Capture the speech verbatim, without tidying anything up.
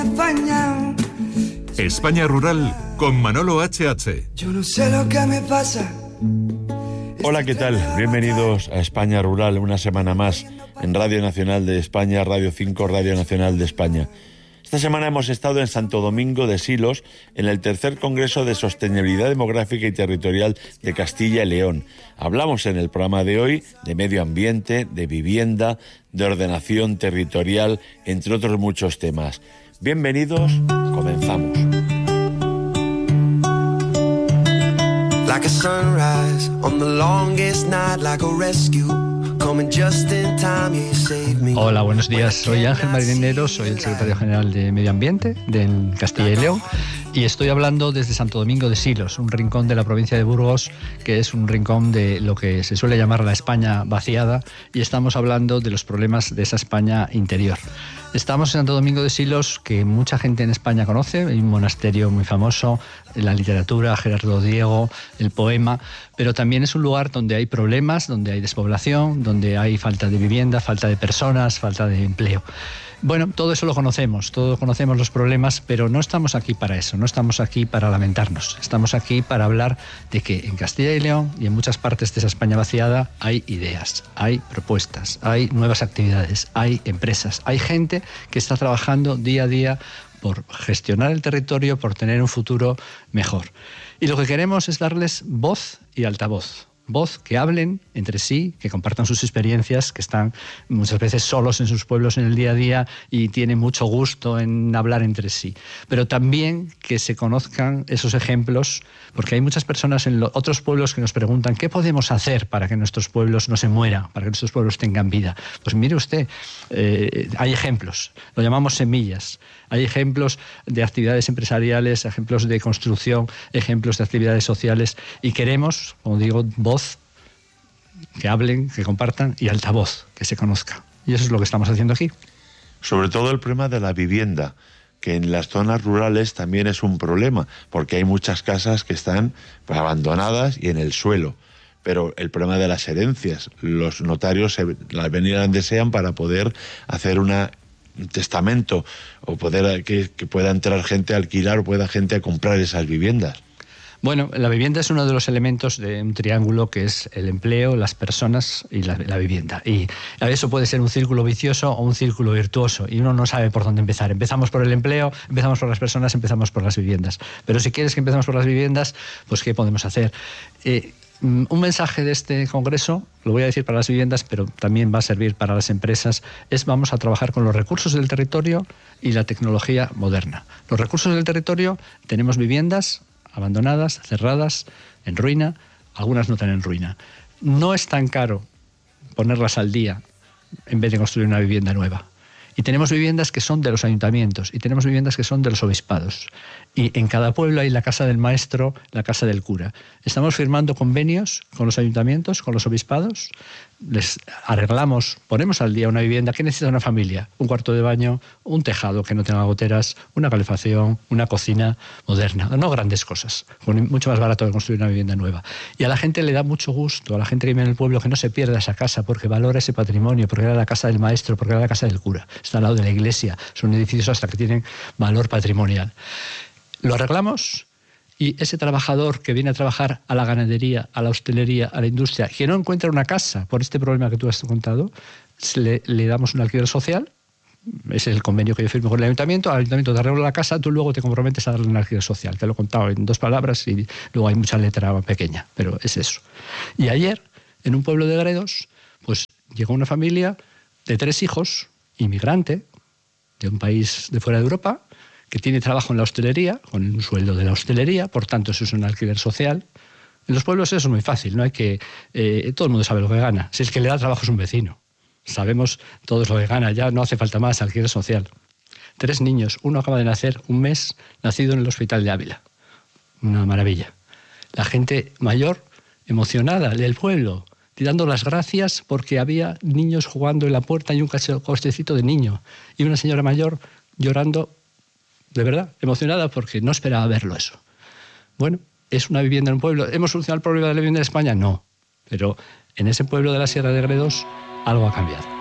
España. España Rural con Manolo H H. Yo no sé lo que me pasa. Hola, ¿qué tal? Bienvenidos a España Rural, una semana más en Radio Nacional de España, Radio cinco, Radio Nacional de España. Esta semana hemos estado en Santo Domingo de Silos, en el tercer Congreso de Sostenibilidad Demográfica y Territorial de Castilla y León. Hablamos en el programa de hoy de medio ambiente, de vivienda, de ordenación territorial, entre otros muchos temas. Bienvenidos, comenzamos. Like a sunrise on the longest night, like a rescue. Hola, buenos días. Soy Ángel Marinero, soy el secretario general de Medio Ambiente de Castilla y León y estoy hablando desde Santo Domingo de Silos, un rincón de la provincia de Burgos, que es un rincón de lo que se suele llamar la España vaciada, y estamos hablando de los problemas de esa España interior. Estamos en Santo Domingo de Silos, que mucha gente en España conoce, hay un monasterio muy famoso, la literatura, Gerardo Diego, el poema, pero también es un lugar donde hay problemas, donde hay despoblación, donde hay falta de vivienda, falta de personas, falta de empleo. Bueno, todo eso lo conocemos, todos conocemos los problemas, pero no estamos aquí para eso, no estamos aquí para lamentarnos, estamos aquí para hablar de que en Castilla y León y en muchas partes de esa España vaciada hay ideas, hay propuestas, hay nuevas actividades, hay empresas, hay gente que está trabajando día a día por gestionar el territorio, por tener un futuro mejor. Y lo que queremos es darles voz y altavoz. Voz, que hablen entre sí, que compartan sus experiencias, que están muchas veces solos en sus pueblos en el día a día y tienen mucho gusto en hablar entre sí. Pero también que se conozcan esos ejemplos, porque hay muchas personas en los otros pueblos que nos preguntan ¿qué podemos hacer para que nuestros pueblos no se mueran, para que nuestros pueblos tengan vida? Pues mire usted, eh, hay ejemplos, lo llamamos semillas. Hay ejemplos de actividades empresariales, ejemplos de construcción, ejemplos de actividades sociales, y queremos, como digo, voz, que hablen, que compartan, y altavoz, que se conozca. Y eso es lo que estamos haciendo aquí. Sobre todo el problema de la vivienda, que en las zonas rurales también es un problema, porque hay muchas casas que están pues, abandonadas y en el suelo. Pero el problema de las herencias, los notarios se las venían desean para poder hacer una un testamento o poder que, que pueda entrar gente a alquilar o pueda gente a comprar esas viviendas. Bueno, la vivienda es uno de los elementos de un triángulo que es el empleo, las personas y la, la vivienda. Y eso puede ser un círculo vicioso o un círculo virtuoso y uno no sabe por dónde empezar. Empezamos por el empleo, empezamos por las personas, empezamos por las viviendas. Pero si quieres que empecemos por las viviendas, pues ¿qué podemos hacer? Eh, Un mensaje de este congreso, lo voy a decir para las viviendas, pero también va a servir para las empresas, es vamos a trabajar con los recursos del territorio y la tecnología moderna. Los recursos del territorio, tenemos viviendas abandonadas, cerradas, en ruina, algunas no están en ruina. No es tan caro ponerlas al día en vez de construir una vivienda nueva. Y tenemos viviendas que son de los ayuntamientos y tenemos viviendas que son de los obispados. Y en cada pueblo hay la casa del maestro, la casa del cura. Estamos firmando convenios con los ayuntamientos, con los obispados, les arreglamos, ponemos al día una vivienda. ¿Qué necesita una familia? Un cuarto de baño, un tejado que no tenga goteras, una calefacción, una cocina moderna. No grandes cosas, mucho más barato que construir una vivienda nueva. Y a la gente le da mucho gusto, a la gente que vive en el pueblo, que no se pierda esa casa porque valora ese patrimonio, porque era la casa del maestro, porque era la casa del cura. Está al lado de la iglesia, son edificios hasta que tienen valor patrimonial. Lo arreglamos y ese trabajador que viene a trabajar a la ganadería, a la hostelería, a la industria, que no encuentra una casa por este problema que tú has contado, le, le damos un alquiler social. Es el convenio que yo firmo con el ayuntamiento. Al ayuntamiento te arregla la casa, tú luego te comprometes a darle un alquiler social. Te lo he contado en dos palabras y luego hay mucha letra pequeña, pero es eso. Y ayer, en un pueblo de Gredos, pues llegó una familia de tres hijos, inmigrante, de un país de fuera de Europa, que tiene trabajo en la hostelería, con un sueldo de la hostelería, por tanto eso es un alquiler social. En los pueblos eso es muy fácil, no hay que eh, todo el mundo sabe lo que gana. Si el que le da trabajo es un vecino, sabemos todos lo que gana, ya no hace falta más alquiler social. Tres niños, uno acaba de nacer, un mes, nacido en el hospital de Ávila. Una maravilla. La gente mayor, emocionada del pueblo, dando las gracias porque había niños jugando en la puerta y un costecito de niño. Y una señora mayor llorando, de verdad, emocionada porque no esperaba verlo eso. Bueno, es una vivienda en un pueblo. ¿Hemos solucionado el problema de la vivienda en España? No. Pero en ese pueblo de la Sierra de Gredos algo ha cambiado.